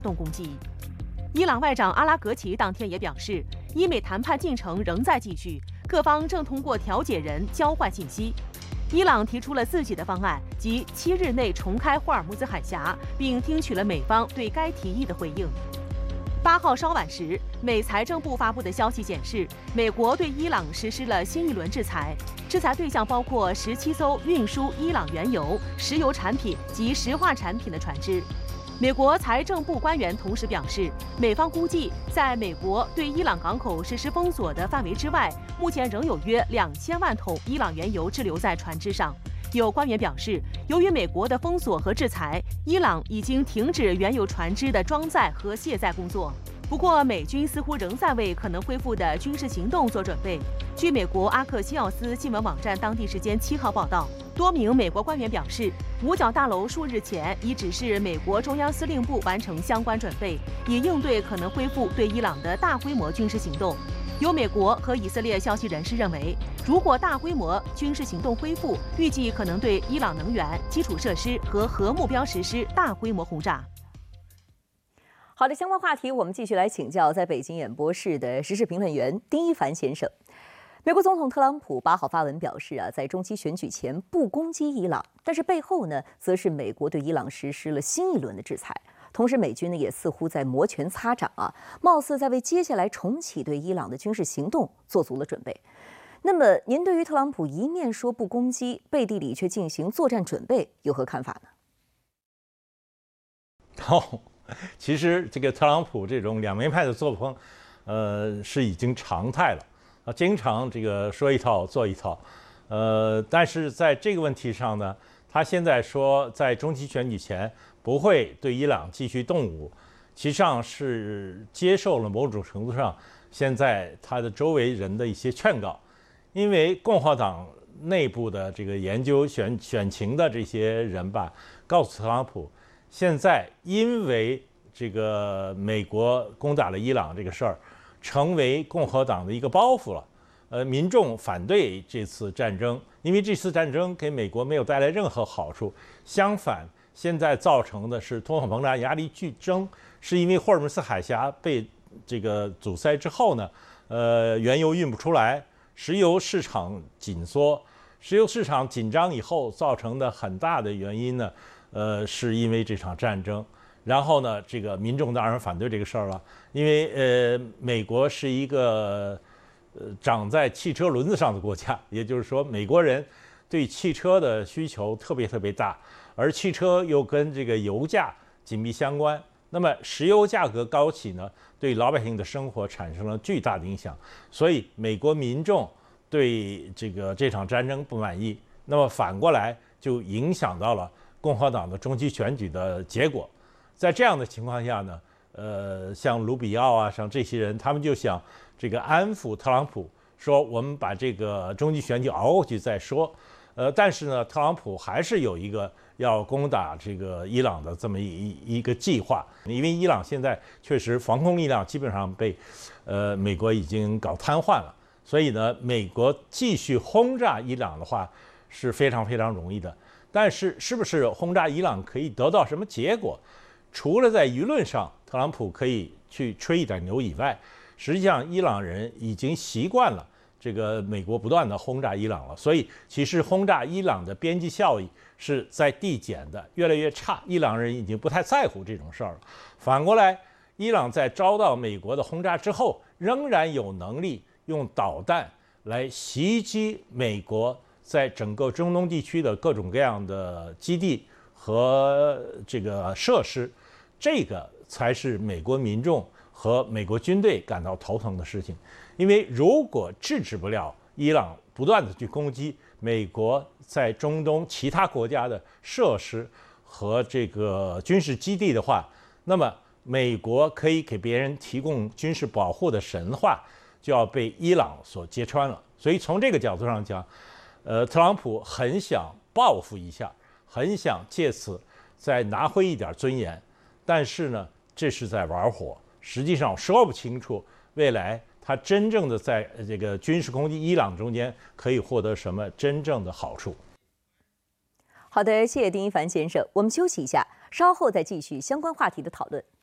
动攻击。伊朗外长阿拉格齐当天也表示，伊美谈判进程仍在继续，各方正通过调解人交换信息。伊朗提出了自己的方案，即7日内重开霍尔木兹海峡，并听取了美方对该提议的回应。8号稍晚时，美财政部发布的消息显示，美国对伊朗实施了新一轮制裁，制裁对象包括17艘运输伊朗原油、石油产品及石化产品的船只。美国财政部官员同时表示，美方估计，在美国对伊朗港口实施封锁的范围之外，目前仍有约2000万桶伊朗原油滞留在船只上。有官员表示，由于美国的封锁和制裁，伊朗已经停止原油船只的装载和卸载工作。不过，美军似乎仍在为可能恢复的军事行动做准备。据美国阿克西奥斯新闻网站当地时间7号报道，多名美国官员表示，五角大楼数日前已指示美国中央司令部完成相关准备，以应对可能恢复对伊朗的大规模军事行动。有美国和以色列消息人士认为，如果大规模军事行动恢复，预计可能对伊朗能源、基础设施和核目标实施大规模轰炸。 好的，相关话题我们继续来请教在北京演播室的时事评论员丁一凡先生。美国总统特朗普8号发文表示在中期选举前不攻击伊朗，但是背后呢，则是美国对伊朗实施了新一轮的制裁。同时，美军呢也似乎在摩拳擦掌貌似在为接下来重启对伊朗的军事行动做足了准备。那么，您对于特朗普一面说不攻击，背地里却进行作战准备，有何看法呢？ 其实这个特朗普这种两面派的作风，是已经常态了经常这个说一套做一套，但是在这个问题上呢，他现在说在中期选举前不会对伊朗继续动武，其实上是接受了某种程度上现在他的周围人的一些劝告，因为共和党内部的这个研究选情的这些人吧，告诉特朗普。现在因为这个美国攻打了伊朗这个事儿，成为共和党的一个包袱了。民众反对这次战争，因为这次战争给美国没有带来任何好处，相反，现在造成的是通货膨胀压力剧增，是因为霍尔木兹海峡被这个阻塞之后呢，原油运不出来，石油市场紧缩，石油市场紧张以后造成的很大的原因呢。是因为这场战争，然后呢，这个民众当然反对这个事儿了，因为美国是一个长在汽车轮子上的国家，也就是说，美国人对汽车的需求特别大，而汽车又跟这个油价紧密相关。那么石油价格高企呢，对老百姓的生活产生了巨大的影响，所以美国民众对这场战争不满意，那么反过来就影响到了。共和党的中期选举的结果，在这样的情况下呢，像卢比奥像这些人，他们就想这个安抚特朗普，说我们把这个中期选举熬过去再说。但是呢，特朗普还是有一个要攻打这个伊朗的这么一个计划，因为伊朗现在确实防空力量基本上被美国已经搞瘫痪了，所以呢，美国继续轰炸伊朗的话是非常容易的。但是，是不是轰炸伊朗可以得到什么结果？除了在舆论上，特朗普可以去吹一点牛以外，实际上伊朗人已经习惯了这个美国不断的轰炸伊朗了。所以，其实轰炸伊朗的边际效益是在递减的，越来越差。伊朗人已经不太在乎这种事儿了。反过来，伊朗在遭到美国的轰炸之后，仍然有能力用导弹来袭击美国。在整个中东地区的各种各样的基地和这个设施，这个才是美国民众和美国军队感到头疼的事情。因为如果制止不了伊朗不断的去攻击美国在中东其他国家的设施和这个军事基地的话，那么美国可以给别人提供军事保护的神话就要被伊朗所揭穿了。所以从这个角度上讲，特朗普很想报复一下，很想借此再拿回一点尊严，但是呢，这是在玩火，实际上说不清楚未来他真正的在这个军事攻击伊朗中间可以获得什么真正的好处。 好的，谢谢丁一凡先生，我们休息一下，稍后再继续相关话题的讨论。